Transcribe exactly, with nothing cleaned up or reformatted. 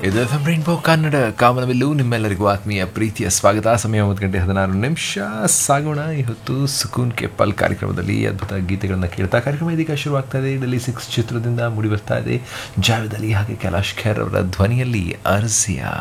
ಇದು F M rainbow Kannada ಕಾಮನವೆಲ್ಲೂ ನಿಮ್ಮೆಲ್ಲರಿಗೂ ಆತ್ಮೀಯ ಪ್ರೀತಿಯ ಸ್ವಾಗತ. ಸಮಯ ಒಂಬತ್ತು ಗಂಟೆ ಹದಿನಾರು ನಿಮಿಷ. ಸಾಗೋಣ ಇವತ್ತು ಸುಕೂನ್ ಕೆ ಪಲ್ ಕಾರ್ಯಕ್ರಮದಲ್ಲಿ ಅದ್ಭುತ ಗೀತೆಗಳನ್ನು ಕೇಳ್ತಾ ಕಾರ್ಯಕ್ರಮ ಇದೀಗ ಶುರುವಾಗ್ತಾ ಇದೆ. ಡೆಲ್ಲಿ ಸಿಕ್ಸ್ ಚಿತ್ರದಿಂದ ಮೂಡಿ ಬರ್ತಾ ಇದೆ ಜಾವೇದ್ ಅಲಿ ಹಾಗೆ ಕೈಲಾಶ್ ಖೇರ್ ಅವರ ಧ್ವನಿಯಲ್ಲಿ ಅರ್ಸಿಯಾ.